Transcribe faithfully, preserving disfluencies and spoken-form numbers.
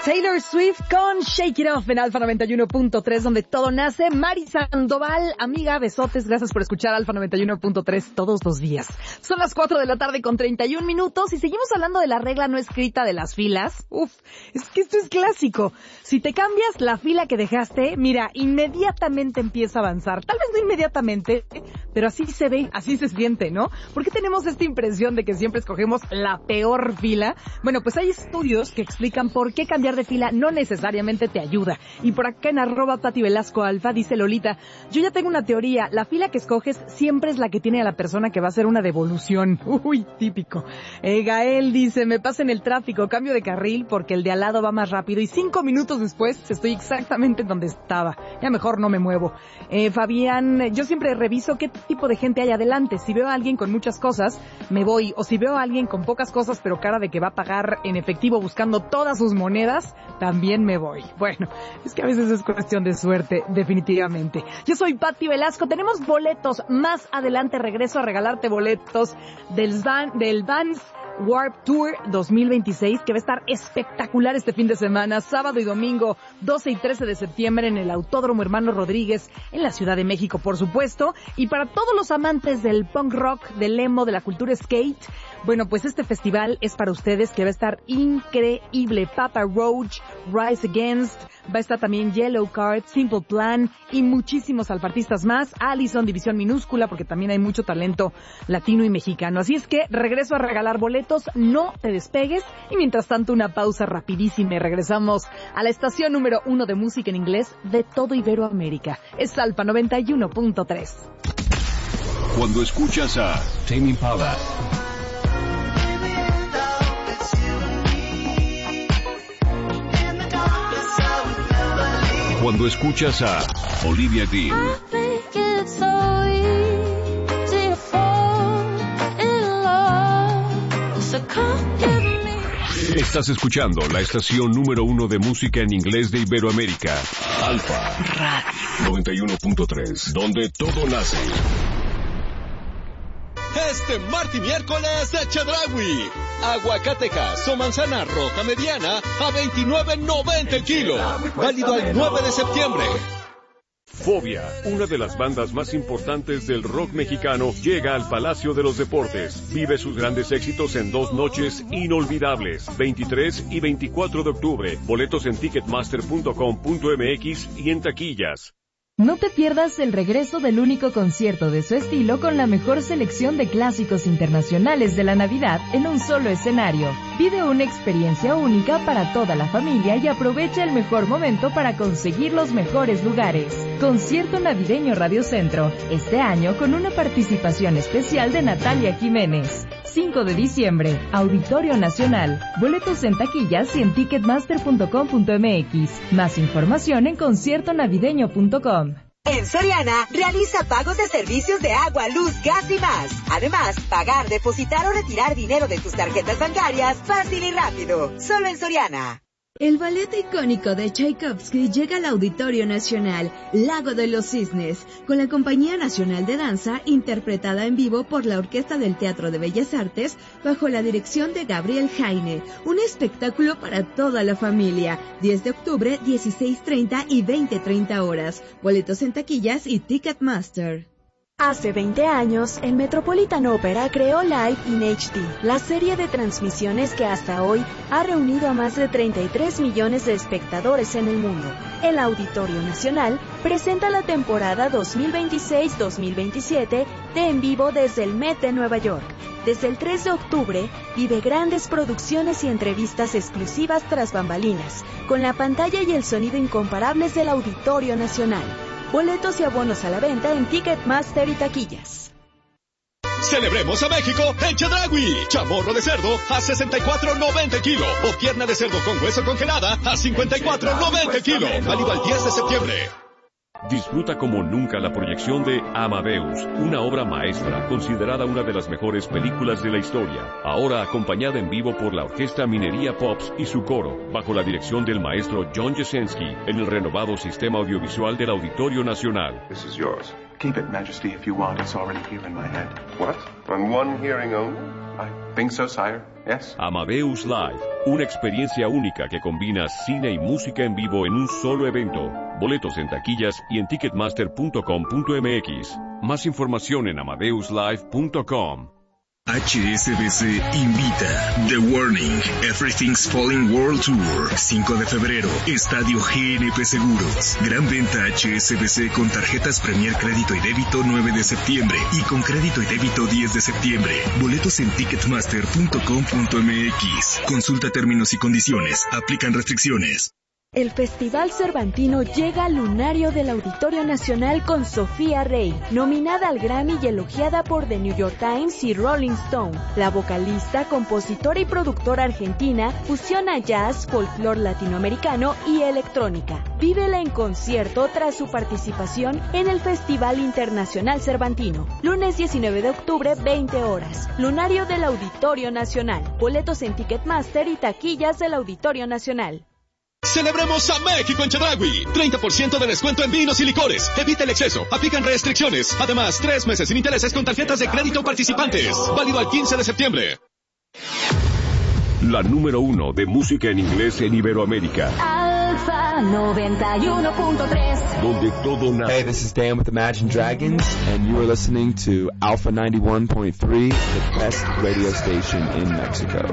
Taylor Swift con Shake It Off en Alfa noventa y uno punto tres, donde todo nace. Mari Sandoval, amiga, besotes, gracias por escuchar Alfa noventa y uno punto tres todos los días. Son las cuatro de la tarde con treinta y un minutos y seguimos hablando de la regla no escrita de las filas. Uf, es que esto es clásico. Si te cambias la fila que dejaste, mira, inmediatamente empieza a avanzar. Tal vez no inmediatamente, pero así se ve, así se siente, ¿no? ¿Por qué tenemos esta impresión de que siempre escogemos la peor fila? Bueno, pues hay estudios que explican por qué cambiar de fila no necesariamente te ayuda. Y por acá en arroba Pati Velasco Alfa dice Lolita, yo ya tengo una teoría, la fila que escoges siempre es la que tiene a la persona que va a hacer una devolución. Uy, típico. Eh, Gael dice, me pasa en el tráfico, cambio de carril porque el de al lado va más rápido y cinco minutos después estoy exactamente donde estaba. Ya mejor no me muevo. Eh, Fabián, yo siempre reviso qué tipo de gente hay adelante. Si veo a alguien con muchas cosas, me voy. O si veo a alguien con pocas cosas pero cara de que va a pagar en efectivo buscando todas sus monedas, también me voy. Bueno, es que a veces es cuestión de suerte, definitivamente. Yo soy Pati Velasco, tenemos boletos. Más adelante regreso a regalarte boletos del Van, del Vans Warped Tour dos mil veintiséis, que va a estar espectacular este fin de semana, sábado y domingo, doce y trece de septiembre, en el Autódromo Hermano Rodríguez, en la Ciudad de México, por supuesto. Y para todos los amantes del punk rock, del emo, de la cultura skate, bueno, pues este festival es para ustedes, que va a estar increíble. Papa Roach, Rise Against, va a estar también Yellow Card, Simple Plan y muchísimos alfartistas más. Allison, División Minúscula, porque también hay mucho talento latino y mexicano. Así es que regreso a regalar boletos, no te despegues. Y mientras tanto, una pausa rapidísima y regresamos a la estación número uno de música en inglés de todo Iberoamérica. Es Alfa noventa y uno punto tres. Cuando escuchas a Tame Impala, cuando escuchas a Olivia Dean, estás escuchando la estación número uno de música en inglés de Iberoamérica, Alfa Radio noventa y uno punto tres, donde todo nace. Este martes y miércoles de Chedraui. Aguacatejas o manzana roja mediana a veintinueve noventa el kilo. Válido al nueve de septiembre. Fobia, una de las bandas más importantes del rock mexicano, llega al Palacio de los Deportes. Vive sus grandes éxitos en dos noches inolvidables, veintitrés y veinticuatro de octubre. Boletos en ticketmaster punto com punto m x y en taquillas. No te pierdas el regreso del único concierto de su estilo con la mejor selección de clásicos internacionales de la Navidad en un solo escenario. Vive una experiencia única para toda la familia y aprovecha el mejor momento para conseguir los mejores lugares. Concierto Navideño Radio Centro, este año con una participación especial de Natalia Jiménez. cinco de diciembre, Auditorio Nacional. Boletos en taquillas y en ticketmaster punto com punto m x. Más información en concierto navideño punto com. En Soriana, realiza pagos de servicios de agua, luz, gas y más. Además, pagar, depositar o retirar dinero de tus tarjetas bancarias fácil y rápido. Solo en Soriana. El ballet icónico de Tchaikovsky llega al Auditorio Nacional, Lago de los Cisnes, con la Compañía Nacional de Danza, interpretada en vivo por la Orquesta del Teatro de Bellas Artes, bajo la dirección de Gabriel Jaine. Un espectáculo para toda la familia. diez de octubre, dieciséis treinta y veinte treinta horas. Boletos en taquillas y Ticketmaster. Hace veinte años, el Metropolitan Opera creó Live in H D, la serie de transmisiones que hasta hoy ha reunido a más de treinta y tres millones de espectadores en el mundo. El Auditorio Nacional presenta la temporada dos mil veintiséis dos mil veintisiete de En Vivo desde el Met de Nueva York. Desde el tres de octubre, vive grandes producciones y entrevistas exclusivas tras bambalinas, con la pantalla y el sonido incomparables del Auditorio Nacional. Boletos y abonos a la venta en Ticketmaster y taquillas. Celebremos a México en Chedraui. Chamorro de cerdo a sesenta y cuatro noventa el kilo. O pierna de cerdo con hueso congelada a cincuenta y cuatro noventa el kilo. Válido al diez de septiembre. Disfruta como nunca la proyección de Amadeus, una obra maestra, considerada una de las mejores películas de la historia. Ahora acompañada en vivo por la Orquesta Minería Pops y su coro, bajo la dirección del maestro John Jasinski, en el renovado sistema audiovisual del Auditorio Nacional. This is yours. Keep it, Majesty, if you want. It's already here in my head. What? On one hearing only? I think so, sire. Yes. Amadeus Live, una experiencia única que combina cine y música en vivo en un solo evento. Boletos en taquillas y en ticketmaster punto com punto m x. Más información en amadeus live punto com. H S B C invita The Warning Everything's Falling World Tour, cinco de febrero, Estadio G N P Seguros. Gran venta H S B C con tarjetas Premier Crédito y Débito nueve de septiembre y con Crédito y Débito diez de septiembre. Boletos en ticketmaster punto com punto m x. Consulta términos y condiciones. Aplican restricciones. El Festival Cervantino llega al lunario del Auditorio Nacional con Sofía Rey, nominada al Grammy y elogiada por The New York Times y Rolling Stone. La vocalista, compositora y productora argentina fusiona jazz, folclore latinoamericano y electrónica. Vívela en concierto tras su participación en el Festival Internacional Cervantino. Lunes diecinueve de octubre, veinte horas. Lunario del Auditorio Nacional. Boletos en Ticketmaster y taquillas del Auditorio Nacional. Celebremos a México en Chedraui. treinta por ciento de descuento en vinos y licores. Evita el exceso. Aplican restricciones. Además, tres meses sin intereses con tarjetas de crédito participantes. Válido al quince de septiembre. La número uno de música en inglés en Iberoamérica. Alfa noventa y uno punto tres. Donde todo nace. Hey, this is Dan with Imagine Dragons, and you are listening to Alpha ninety-one point three, the best radio station in Mexico.